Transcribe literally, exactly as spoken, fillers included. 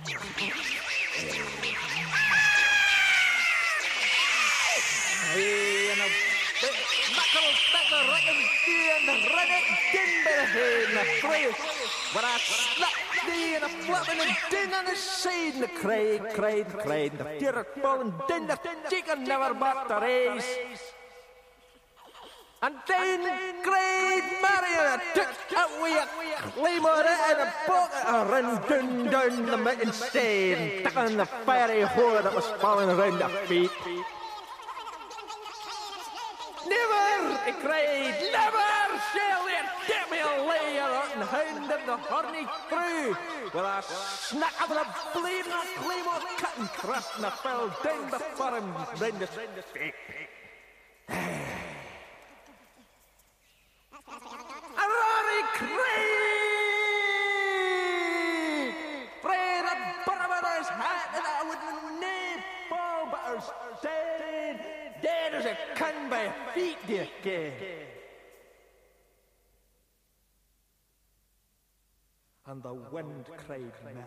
Hey, and a big knuckle back the rockin' and the running din by the head and the three. But I slapped thee and a flapping and din on the side and the cried, cried, cried. The fear of falling din, the chicken never backed the race. And then cried Marion, took away a claymore and a bucket and ran down, down the mountain stair and took on the fiery whore that was falling around her feet. Never, he cried, never shall there get me a layer and hound of the horny crew. With a snack of the bleeding claymore cut and crushed and I fell down before him round his feet. And Rory cried! Pray the barber's hat and I would nae fall but her dead, dead as a can by feet, dear gay. And the wind cried merrily.